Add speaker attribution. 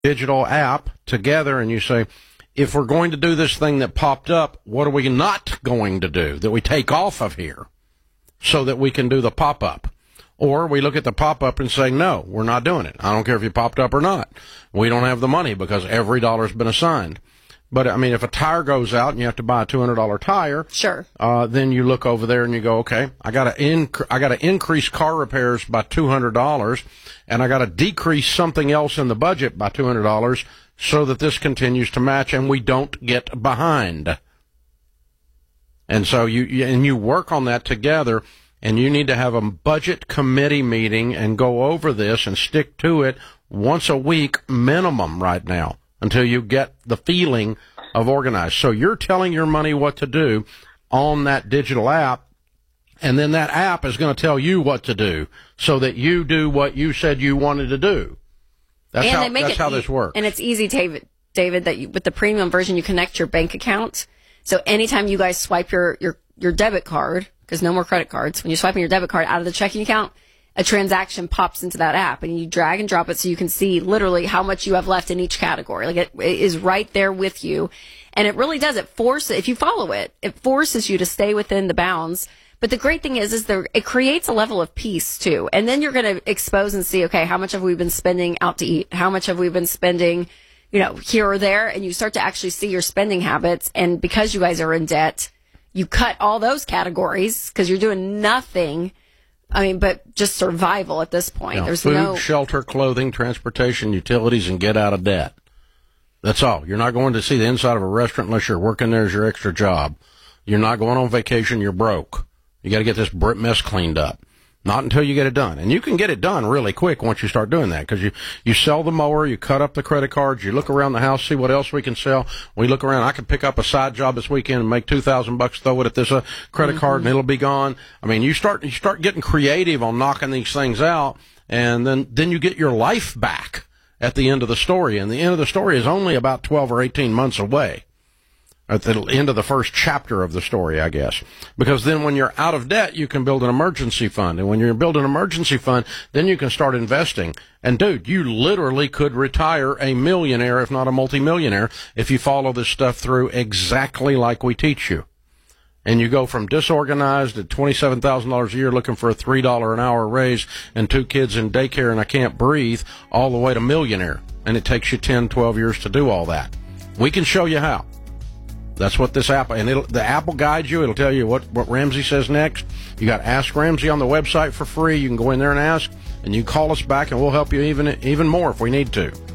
Speaker 1: digital app together and you say, if we're going to do this thing that popped up, what are we not going to do that we take off of here so that we can do the pop-up? Or we look at the pop-up and say, no, we're not doing it. I don't care if you popped up or not. We don't have the money because every dollar's been assigned. But, I mean, if a tire goes out and you have to buy a $200 tire,
Speaker 2: sure.
Speaker 1: Then you look over there and you go, okay, I got to increase car repairs by $200, and I got to decrease something else in the budget by $200 so that this continues to match and we don't get behind. And so you work on that together, and you need to have a budget committee meeting and go over this and stick to it once a week minimum right now until you get the feeling of organized. So you're telling your money what to do on that digital app, and then that app is going to tell you what to do so that you do what you said you wanted to do. That's how this works.
Speaker 2: And it's easy, David, that with the premium version, you connect your bank account. So anytime you guys swipe your debit card, because no more credit cards, when you're swiping your debit card out of the checking account, a transaction pops into that app, and you drag and drop it so you can see literally how much you have left in each category. Like, it is right there with you. And it really does. If you follow it, it forces you to stay within the bounds. But the great thing is it creates a level of peace too. And then you're going to expose and see, okay, how much have we been spending out to eat? How much have we been spending, here or there? And you start to actually see your spending habits. And because you guys are in debt, you cut all those categories because you're doing nothing. I mean, but just survival at this point. There's
Speaker 1: food, shelter, clothing, transportation, utilities, and get out of debt. That's all. You're not going to see the inside of a restaurant unless you're working there as your extra job. You're not going on vacation. You're broke. You got to get this mess cleaned up. Not until you get it done. And you can get it done really quick once you start doing that, because you sell the mower, you cut up the credit cards, you look around the house, see what else we can sell. We look around. I can pick up a side job this weekend and make $2,000, throw it at this credit card, and it'll be gone. I mean, you start getting creative on knocking these things out, and then you get your life back at the end of the story. And the end of the story is only about 12 or 18 months away. At the end of the first chapter of the story, I guess. Because then when you're out of debt, you can build an emergency fund. And when you build an emergency fund, then you can start investing. And dude, you literally could retire a millionaire, if not a multimillionaire, if you follow this stuff through exactly like we teach you. And you go from disorganized at $27,000 a year looking for a $3 an hour raise and 2 kids in daycare and I can't breathe, all the way to millionaire. And it takes you 10, 12 years to do all that. We can show you how. That's what this app, and the app will guide you. It'll tell you what Ramsey says next. You got Ask Ramsey on the website for free. You can go in there and ask, and you call us back, and we'll help you even more if we need to.